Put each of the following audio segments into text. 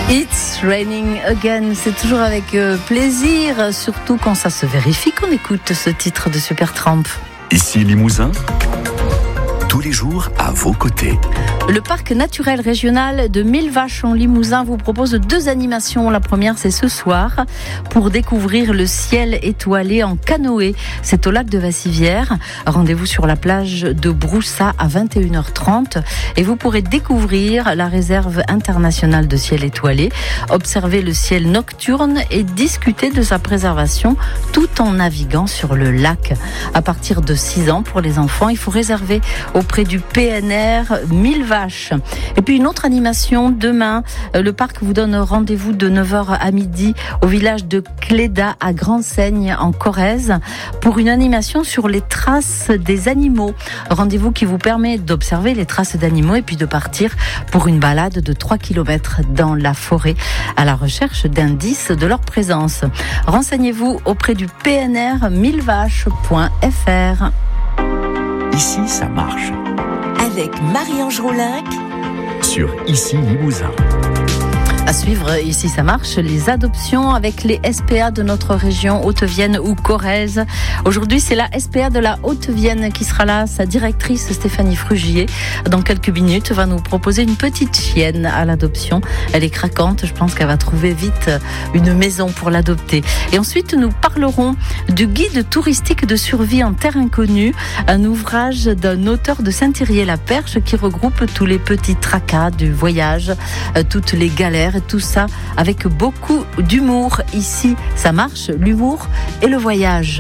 It's Raining Again, c'est toujours avec plaisir, surtout quand ça se vérifie qu'on écoute ce titre de Supertramp. Ici Limousin, tous les jours à vos côtés. Le parc naturel régional de Millevaches en Limousin vous propose 2 animations. La première, c'est ce soir pour découvrir le ciel étoilé en canoë. C'est au lac de Vassivière. Rendez-vous sur la plage de Broussat à 21h30 et vous pourrez découvrir la réserve internationale de ciel étoilé, observer le ciel nocturne et discuter de sa préservation tout en naviguant sur le lac. À partir de 6 ans pour les enfants, il faut réserver auprès du PNR Millevaches. Et puis une autre animation demain, le parc vous donne rendez-vous de 9h à midi au village de Cléda à Grand-Seigne en Corrèze pour une animation sur les traces des animaux. Rendez-vous qui vous permet d'observer les traces d'animaux et puis de partir pour une balade de 3 km dans la forêt à la recherche d'indices de leur présence. Renseignez-vous auprès du PNR millevaches.fr. Ici, ça marche. Avec Marie-Ange Roulinc Sur Ici Limousin. À suivre, ici ça marche, les adoptions avec les SPA de notre région Haute-Vienne ou Corrèze. Aujourd'hui, c'est la SPA de la Haute-Vienne qui sera là. Sa directrice Stéphanie Frugier, dans quelques minutes, va nous proposer une petite chienne à l'adoption. Elle est craquante, je pense qu'elle va trouver vite une maison pour l'adopter. Et ensuite, nous parlerons du guide touristique de survie en terre inconnue, un ouvrage d'un auteur de Saint-Thirier-la-Perche qui regroupe tous les petits tracas du voyage, toutes les galères, et tout ça avec beaucoup d'humour. Ici, ça marche, l'humour et le voyage.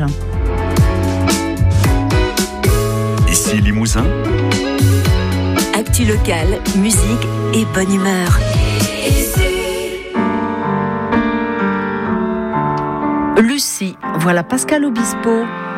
Ici Limousin. Actu locale, musique et bonne humeur. Lucie, voilà Pascal Obispo.